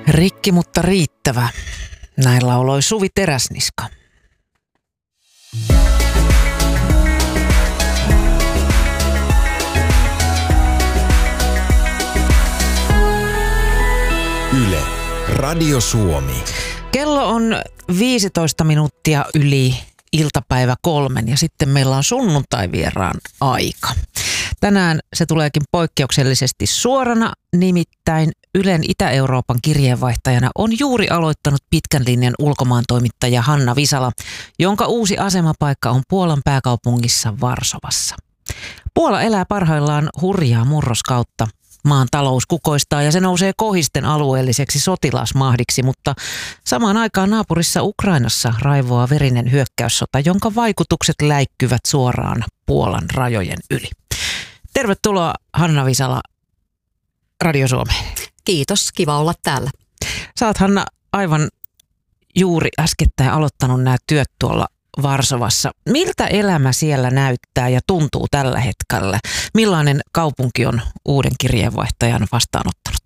Rikki, mutta riittävä. Näin lauloi Suvi Teräsniska. Yle, Radio Suomi. Kello on 15 minuuttia yli iltapäivä 3 ja sitten meillä on sunnuntaivieraan aika. Tänään se tuleekin poikkeuksellisesti suorana, nimittäin Ylen Itä-Euroopan kirjeenvaihtajana on juuri aloittanut pitkän linjan ulkomaantoimittaja Hanna Visala, jonka uusi asemapaikka on Puolan pääkaupungissa Varsovassa. Puola elää parhaillaan hurjaa murroskautta. Maan talous kukoistaa ja se nousee kohisten alueelliseksi sotilasmahdiksi, mutta samaan aikaan naapurissa Ukrainassa raivoaa verinen hyökkäyssota, jonka vaikutukset läikkyvät suoraan Puolan rajojen yli. Tervetuloa Hanna Visala Radio Suomeen. Kiitos, kiva olla täällä. Sä oot, Hanna, aivan juuri äskettäin aloittanut nämä työt tuolla Varsovassa. Miltä elämä siellä näyttää ja tuntuu tällä hetkellä? Millainen kaupunki on uuden kirjeenvaihtajan vastaanottanut?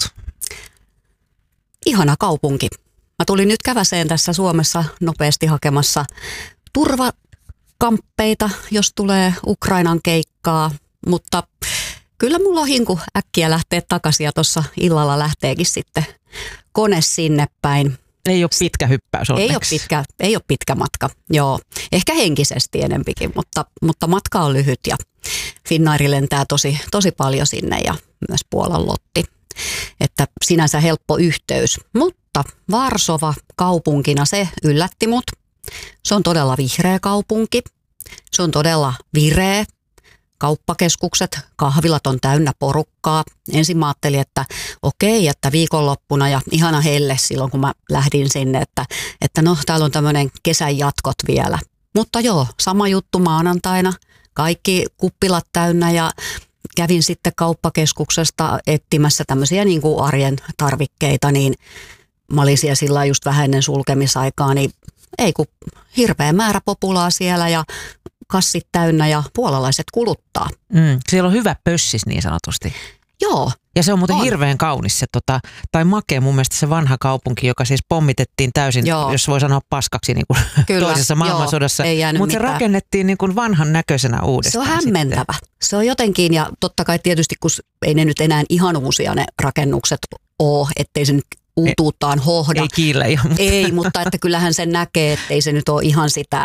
Ihana kaupunki. Mä tulin nyt käväseen tässä Suomessa nopeasti hakemassa turvakamppeita, jos tulee Ukrainan keikkaa, mutta kyllä mulla on hinku äkkiä lähteä takaisin ja tuossa illalla lähteekin sitten kone sinne päin. Ei ole pitkä hyppäys onneksi. Ei ole pitkä matka, joo. Ehkä henkisesti enempikin, mutta matka on lyhyt ja Finnair lentää tosi paljon sinne ja myös Puolan lotti. Että sinänsä helppo yhteys, mutta Varsova kaupunkina se yllätti mut. Se on todella vihreä kaupunki, se on todella vireä. Kauppakeskukset, kahvilat on täynnä porukkaa. Ensin mä ajattelin, että okei, että viikonloppuna ja ihana helle silloin, kun mä lähdin sinne, että no täällä on tämmöinen kesän jatkot vielä. Mutta joo, sama juttu maanantaina. Kaikki kuppilat täynnä ja kävin sitten kauppakeskuksesta etsimässä tämmöisiä niin kuin arjen tarvikkeita, niin mä olin siellä sillä just vähän ennen sulkemisaikaa, niin ei kun hirveä määrä populaa siellä ja kassit täynnä ja puolalaiset kuluttaa. Siellä on hyvä pössis niin sanotusti. Joo. Ja se on muuten hirveän kaunis se, tai makea mun mielestä se vanha kaupunki, joka siis pommitettiin täysin, jos voi sanoa paskaksi niin kuin toisessa maailmansodassa. Mutta se rakennettiin niin kuin vanhan näköisenä uudestaan. Se on hämmentävä. Se on jotenkin, ja totta kai tietysti, kun ei ne nyt enää ihan uusia ne rakennukset ole, ettei se nyt uutuuttaan hohda. Ei kiillä ihan. Mutta että kyllähän sen näkee, ettei se nyt ole ihan sitä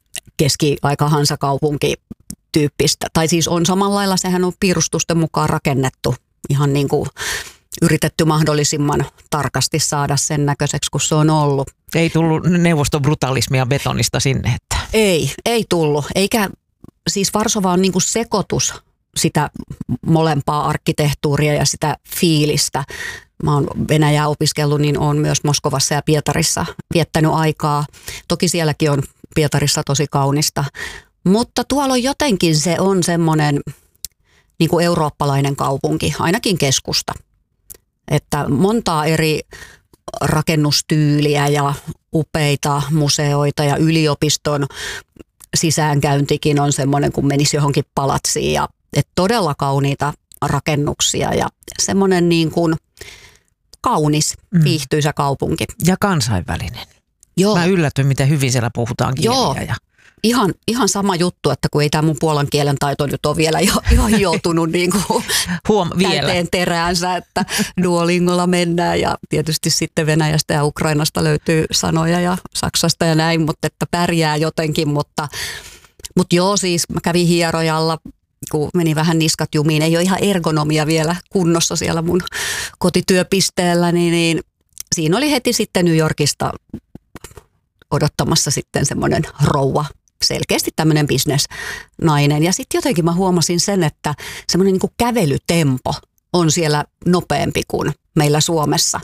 keski-aika-hansakaupunki-tyyppistä. Tai siis on samalla lailla, sehän on piirustusten mukaan rakennettu, ihan niin kuin yritetty mahdollisimman tarkasti saada sen näköiseksi, kun se on ollut. Ei tullut neuvostobrutalismia betonista sinne? Että. Ei tullut. Eikä, siis Varsova on niin kuin sekoitus sitä molempaa arkkitehtuuria ja sitä fiilistä. Mä oon Venäjää opiskellut, niin oon myös Moskovassa ja Pietarissa viettänyt aikaa. Toki sielläkin on Pietarissa tosi kaunista, mutta tuolla on jotenkin se on semmoinen niin kuin eurooppalainen kaupunki, ainakin keskusta. Että montaa eri rakennustyyliä ja upeita museoita ja yliopiston sisäänkäyntikin on semmoinen, kun menisi johonkin palatsiin ja että todella kauniita rakennuksia ja semmoinen niin kuin kaunis, viihtyisä kaupunki. Ja kansainvälinen. Joo. Mä yllätyin, miten hyvin siellä puhutaan kieliä. Joo, ihan sama juttu, että kun ei tämä mun puolan kielen taito nyt ole vielä ihan joutunut niin kuin täyteen teräänsä, että Duolingolla mennään ja tietysti sitten Venäjästä ja Ukrainasta löytyy sanoja ja Saksasta ja näin, mutta että pärjää jotenkin, mutta joo siis mä kävin hierojalla, kun meni vähän niskat jumiin, ei ole ihan ergonomia vielä kunnossa siellä mun kotityöpisteellä, niin siinä oli heti sitten New Yorkista odottamassa sitten semmoinen rouva, selkeästi tämmöinen bisnesnainen. Ja sitten jotenkin mä huomasin sen, että semmoinen niin kuin kävelytempo on siellä nopeampi kuin meillä Suomessa.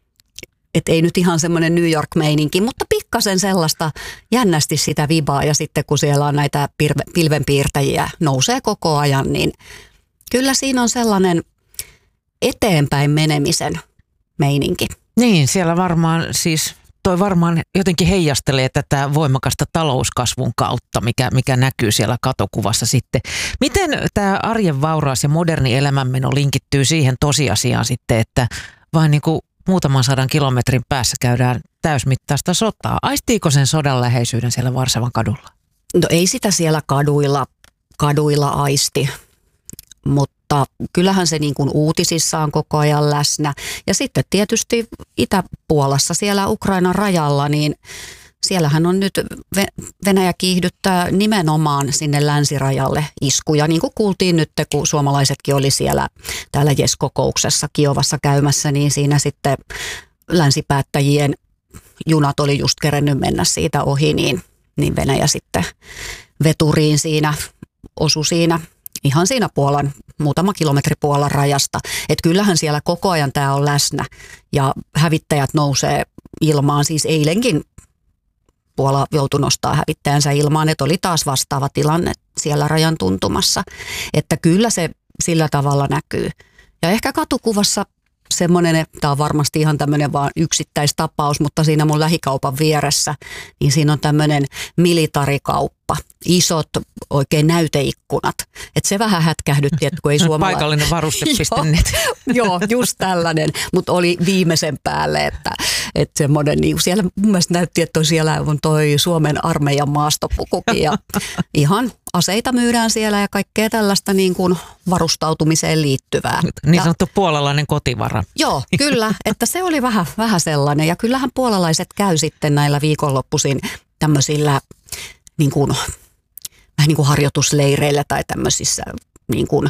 Että ei nyt ihan semmoinen New York-meininki, mutta pikkasen sellaista jännästi sitä vibaa. Ja sitten kun siellä on näitä pilvenpiirtäjiä nousee koko ajan, niin kyllä siinä on sellainen eteenpäin menemisen meininki. Niin, siellä varmaan siis toi varmaan jotenkin heijastelee tätä voimakasta talouskasvun kautta, mikä näkyy siellä katokuvassa sitten. Miten tämä arjen vauraus ja moderni elämänmeno linkittyy siihen tosiasiaan sitten, että vain niin kuin muutaman 100 kilometrin päässä käydään täysmittaista sotaa. Aistiiko sen sodan läheisyyden siellä Varsovan kadulla? No ei sitä siellä kaduilla aisti, mutta kyllähän se niin kuin uutisissa on koko ajan läsnä. Ja sitten tietysti Itä-Puolassa siellä Ukrainan rajalla, niin siellähän on nyt Venäjä kiihdyttää nimenomaan sinne länsirajalle iskuja. Niin kuin kuultiin nyt, kun suomalaisetkin oli siellä täällä JES-kokouksessa Kiovassa käymässä, niin siinä sitten länsipäättäjien junat oli just kerennyt mennä siitä ohi, niin Venäjä sitten veturiin siinä, osui siinä ihan siinä muutama kilometri Puolan rajasta. Että kyllähän siellä koko ajan tämä on läsnä ja hävittäjät nousee ilmaan. Siis eilenkin Puola joutui nostaa hävittäjänsä ilmaan, että oli taas vastaava tilanne siellä rajan tuntumassa. Että kyllä se sillä tavalla näkyy. Ja ehkä katukuvassa semmoinen, tämä on varmasti ihan tämmöinen vaan yksittäistapaus, mutta siinä mun lähikaupan vieressä, niin siinä on tämmöinen militaarikauppa. Isot oikein näyteikkunat. Että se vähän hätkähdytti, että kun ei suomalainen... Paikallinen varuste.net. Joo, just tällainen, mutta oli viimeisen päälle, että semmoinen, niin siellä mun mielestä näytti, että siellä on toi Suomen armeijan maastopukukin ja ihan aseita myydään siellä ja kaikkea tällaista niin kuin varustautumiseen liittyvää. Niin sanottu puolalainen kotivara. Joo, kyllä, että se oli vähän sellainen ja kyllähän puolalaiset käy sitten näillä viikonloppuisin tämmöisillä vähän niin kuin harjoitusleireillä tai tämmöisissä niin kuin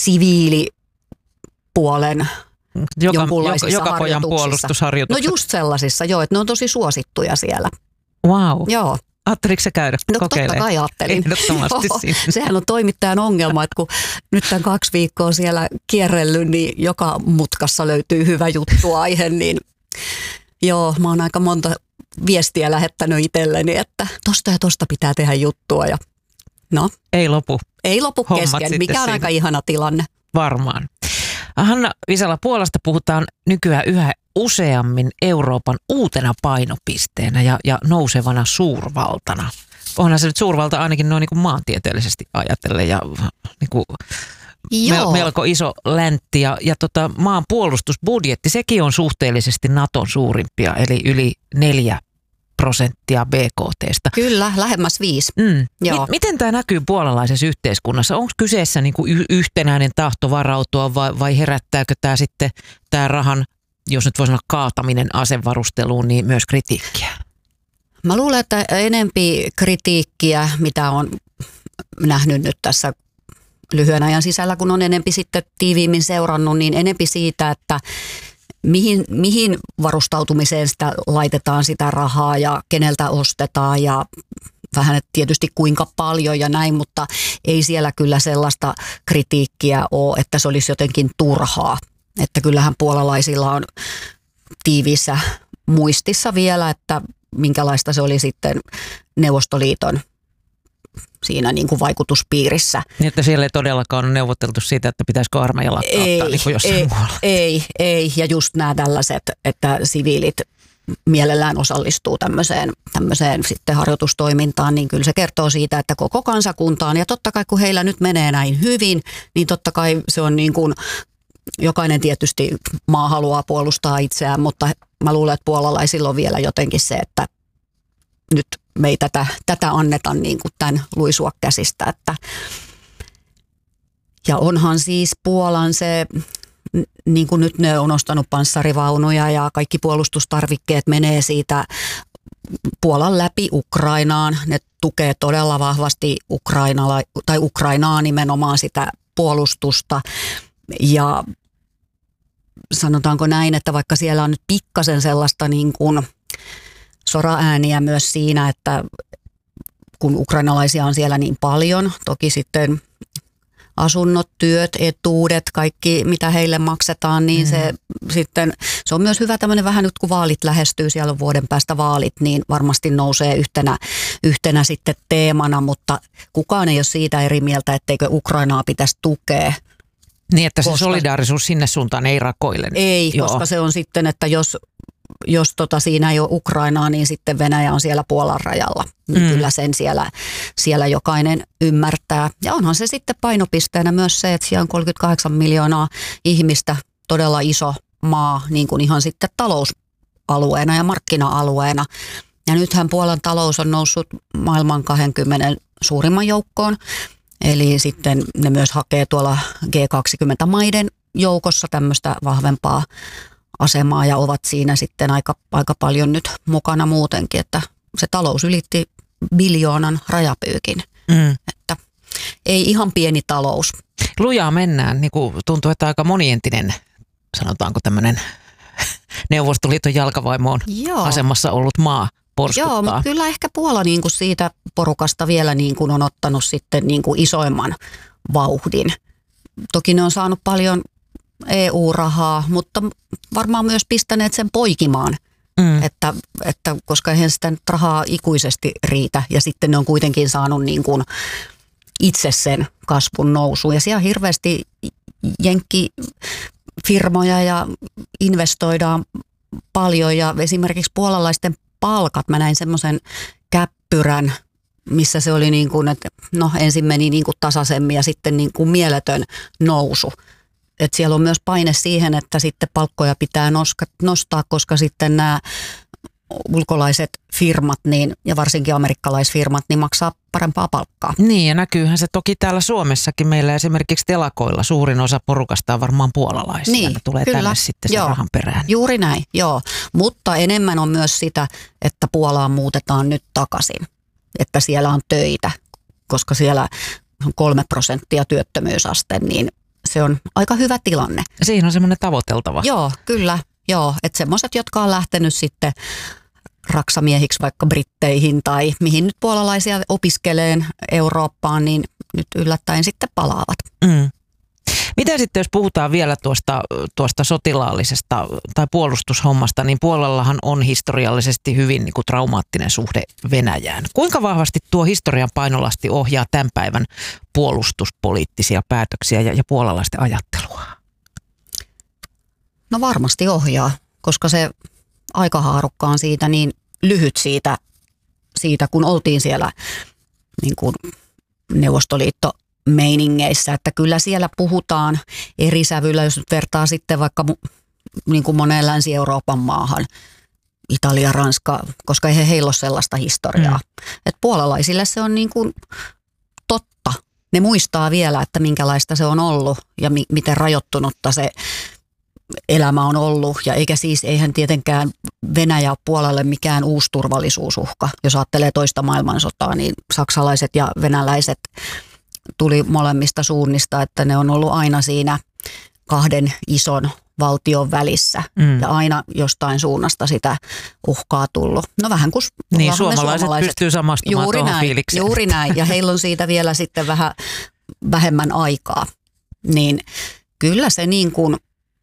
siviilipuolen jonkunlaisissa joka pojan puolustusharjoituksissa. No just sellaisissa, joo, että ne on tosi suosittuja siellä. Wow. Joo. Ajatteliko sä käydä kokeilemaan? No totta kai ajattelin. Ehdottomasti siinä. Sehän on toimittajan ongelma, että kun nyt tämän 2 viikkoa siellä kierrellyt, niin joka mutkassa löytyy hyvä juttuaihe, niin joo, mä oon aika monta viestiä lähettänyt itselleni, että tosta ja tosta pitää tehdä juttua ja no. Ei lopu kesken, mikä on aika ihana tilanne. Varmaan. Hanna Visala, Puolasta puhutaan nykyään yhä useammin Euroopan uutena painopisteenä ja nousevana suurvaltana. Onhan se nyt suurvalta ainakin noin niin kuin maantieteellisesti ajatellen ja niin kuin melko iso läntti ja maan puolustusbudjetti, sekin on suhteellisesti Naton suurimpia, eli yli 4% BKT:sta. Kyllä, lähemmäs 5. Joo. Miten tämä näkyy puolalaisessa yhteiskunnassa? Onko kyseessä niin kuin yhtenäinen tahto varautua vai herättääkö tämä sitten tämä rahan, jos nyt voi sanoa kaataminen asevarusteluun, niin myös kritiikkiä? Mä luulen, että enempi kritiikkiä, mitä on nähnyt nyt tässä lyhyen ajan sisällä, kun on enempi sitten tiiviimmin seurannut, niin enempi siitä, että mihin varustautumiseen sitä laitetaan sitä rahaa ja keneltä ostetaan ja vähän tietysti kuinka paljon ja näin, mutta ei siellä kyllä sellaista kritiikkiä ole, että se olisi jotenkin turhaa. Että kyllähän puolalaisilla on tiiviissä muistissa vielä, että minkälaista se oli sitten Neuvostoliiton siinä niin kuin vaikutuspiirissä. Niin, että siellä ei todellakaan ole neuvoteltu siitä, että pitäisikö armeija lakkauttaa niin kuin jossain muualla. Ei. Ja just nämä tällaiset, että siviilit mielellään osallistuu tämmöiseen sitten harjoitustoimintaan, niin kyllä se kertoo siitä, että koko kansakuntaan, ja totta kai kun heillä nyt menee näin hyvin, niin totta kai se on niin kuin, jokainen tietysti maa haluaa puolustaa itseään, mutta mä luulen, että puolalaisilla on vielä jotenkin se, että nyt me ei tätä anneta niin kuin tämän luisua käsistä. Että. Ja onhan siis Puolan se, niin kuin nyt ne on ostanut panssarivaunuja ja kaikki puolustustarvikkeet menee siitä Puolan läpi Ukrainaan. Ne tukee todella vahvasti Ukrainaa nimenomaan sitä puolustusta. Ja sanotaanko näin, että vaikka siellä on nyt pikkasen sellaista niin kuin soraääniä myös siinä, että kun ukrainalaisia on siellä niin paljon, toki sitten asunnot, työt, etuudet, kaikki mitä heille maksetaan, niin se on myös hyvä tämmöinen vähän nyt kun vaalit lähestyy, siellä on vuoden päästä vaalit, niin varmasti nousee yhtenä sitten teemana, mutta kukaan ei ole siitä eri mieltä, etteikö Ukrainaa pitäisi tukea. Niin, että se solidaarisuus sinne suuntaan ei rakoile. Ei, koska se on sitten, että jos siinä ei ole Ukrainaa, niin sitten Venäjä on siellä Puolan rajalla. Niin kyllä sen siellä jokainen ymmärtää. Ja onhan se sitten painopisteenä myös se, että siellä on 38 miljoonaa ihmistä, todella iso maa niin kuin ihan sitten talousalueena ja markkina-alueena. Ja nythän Puolan talous on noussut maailman 20 suurimman joukkoon. Eli sitten ne myös hakee tuolla G20-maiden joukossa tämmöistä vahvempaa asemaa ja ovat siinä sitten aika paljon nyt mukana muutenkin, että se talous ylitti 1 biljoonan rajapyykin. Että ei ihan pieni talous. Lujaa mennään, niin kuin tuntuu, että aika monientinen, sanotaanko tämmöinen Neuvostoliiton jalkavaimoon asemassa ollut maa porskuttaa. Joo, mutta kyllä ehkä Puola niin kuin siitä porukasta vielä niin kuin on ottanut sitten niin kuin isoimman vauhdin. Toki ne on saanut paljon EU-rahaa, mutta varmaan myös pistäneet sen poikimaan, että koska eihän sitä nyt rahaa ikuisesti riitä ja sitten ne on kuitenkin saanut niin kuin itse sen kasvun nousuun. Ja siellä on hirveästi jenkkifirmoja ja investoidaan paljon ja esimerkiksi puolalaisten palkat, mä näin semmoisen käppyrän, missä se oli niin kuin, että no ensin meni niin kuin tasaisemmin ja sitten niin kuin mieletön nousu. Että siellä on myös paine siihen, että sitten palkkoja pitää nostaa, koska sitten nämä ulkolaiset firmat niin, ja varsinkin amerikkalaisfirmat niin maksaa parempaa palkkaa. Niin ja näkyyhän se toki täällä Suomessakin. Meillä esimerkiksi telakoilla suurin osa porukasta on varmaan puolalaisia. Niin, ne tulee kyllä, tänne sitten sen rahan perään. Juuri näin, joo. Mutta enemmän on myös sitä, että Puolaan muutetaan nyt takaisin. Että siellä on töitä, koska siellä on 3% työttömyysaste, niin se on aika hyvä tilanne. Siinä on semmoinen tavoiteltava. Joo, kyllä. Joo, että semmoiset, jotka on lähtenyt sitten raksamiehiksi vaikka Britteihin tai mihin nyt puolalaisia opiskeleen Eurooppaan, niin nyt yllättäen sitten palaavat. Miten sitten, jos puhutaan vielä tuosta sotilaallisesta tai puolustushommasta, niin Puolallahan on historiallisesti hyvin niin kuin traumaattinen suhde Venäjään. Kuinka vahvasti tuo historian painolasti ohjaa tämän päivän puolustuspoliittisia päätöksiä ja puolalaisten ajattelua? No varmasti ohjaa, koska se aikahaarukka on siitä niin lyhyt siitä kun oltiin siellä niin kuin Neuvostoliitto-meiningeissä, että kyllä siellä puhutaan eri sävyllä, jos nyt vertaa sitten vaikka niin kuin moneen Länsi-Euroopan maahan, Italia, Ranska, koska ei heillä ole sellaista historiaa. Että puolalaisille se on niin kuin totta. Ne muistaa vielä, että minkälaista se on ollut ja miten rajoittunutta se elämä on ollut. Ja eihän tietenkään Venäjä ole Puolalle mikään uusi turvallisuusuhka. Jos ajattelee toista maailmansotaa, niin saksalaiset ja venäläiset tuli molemmista suunnista, että ne on ollut aina siinä kahden ison valtion välissä. Ja aina jostain suunnasta sitä uhkaa tullut. No vähän kuin niin, suomalaiset pystyy samastumaan tuohon fiilikseen. Juuri näin. Ja heillä on siitä vielä sitten vähän vähemmän aikaa. Niin kyllä se niin kuin,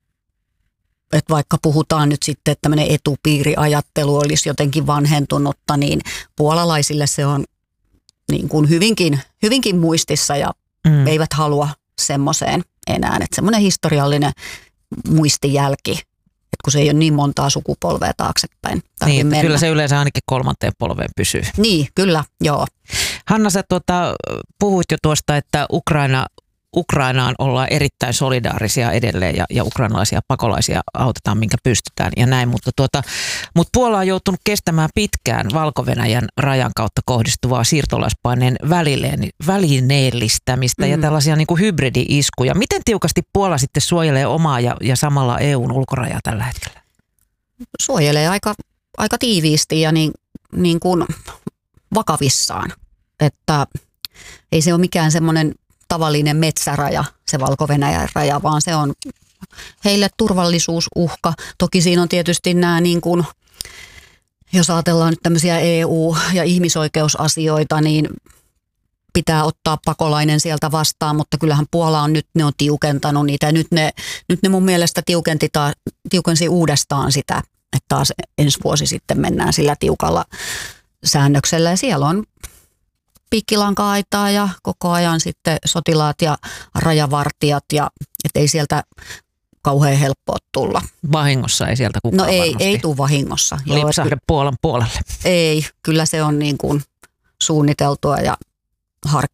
että vaikka puhutaan nyt sitten, että tämmöinen etupiiriajattelu olisi jotenkin vanhentunutta, niin puolalaisille se on niin kuin hyvinkin muistissa ja eivät halua semmoiseen enää. Että semmoinen historiallinen muistijälki, että kun se ei ole niin montaa sukupolvea taaksepäin. Niin, kyllä se yleensä ainakin 3. polveen pysyy. Niin, kyllä, joo. Hanna, sä puhuit jo tuosta, että Ukrainaan ollaan erittäin solidaarisia edelleen ja ukrainalaisia pakolaisia autetaan minkä pystytään ja näin, mutta Puola on joutunut kestämään pitkään Valko-Venäjän rajan kautta kohdistuvaa siirtolaispaineen välineellistämistä ja tällaisia niin kuin hybridi-iskuja. Miten tiukasti Puola sitten suojelee omaa ja samalla EUn ulkorajaa tällä hetkellä? Suojelee aika tiiviisti ja niin kuin vakavissaan, että ei se ole mikään semmoinen tavallinen metsäraja, se Valko-Venäjän raja, vaan se on heille turvallisuusuhka. Toki siinä on tietysti nämä, niin kuin, jos ajatellaan nyt tämmöisiä EU- ja ihmisoikeusasioita, niin pitää ottaa pakolainen sieltä vastaan, mutta kyllähän Puola on ne on tiukentanut niitä. Ja nyt ne mun mielestä tiukensi uudestaan sitä, että taas ensi vuosi sitten mennään sillä tiukalla säännöksellä. Ja siellä on piikkilanka-aitaa ja koko ajan sitten sotilaat ja rajavartijat ja ettei sieltä kauhean helppoa tulla. Vahingossa ei sieltä kukaan ei tule vahingossa. Lipsahde Puolan puolelle. Ei, kyllä se on niin kuin suunniteltua ja harkittua.